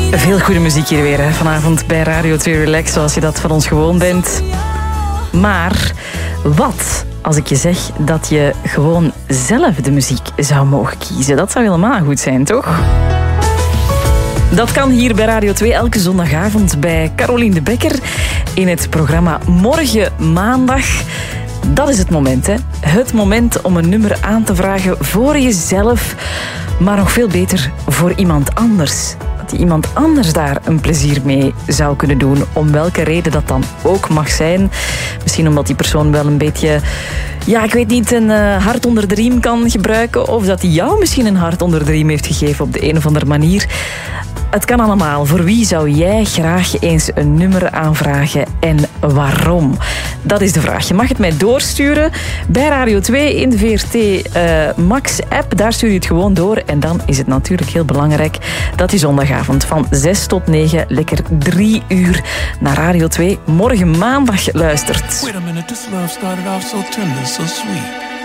Veel goede muziek hier weer hè? Vanavond bij Radio 2 Relax, zoals je dat van ons gewoon bent. Maar wat als ik je zeg dat je gewoon zelf de muziek zou mogen kiezen? Dat zou helemaal goed zijn, toch? Dat kan hier bij Radio 2 elke zondagavond bij Caroline de Bekker in het programma Morgen Maandag. Dat is het moment, hè? Het moment om een nummer aan te vragen voor jezelf, maar nog veel beter voor iemand anders. Dat die iemand anders daar een plezier mee zou kunnen doen, om welke reden dat dan ook mag zijn. Misschien omdat die persoon wel een beetje, ja, ik weet niet, een hart onder de riem kan gebruiken, of dat hij jou misschien een hart onder de riem heeft gegeven op de een of andere manier. Het kan allemaal. Voor wie zou jij graag eens een nummer aanvragen en waarom? Dat is de vraag. Je mag het mij doorsturen bij Radio 2 in de VRT Max-app. Daar stuur je het gewoon door. En dan is het natuurlijk heel belangrijk dat je zondagavond van 6 tot 9 lekker 3 uur naar Radio 2 Morgen Maandag luistert. Wait a minute, this love started off so tender, so sweet.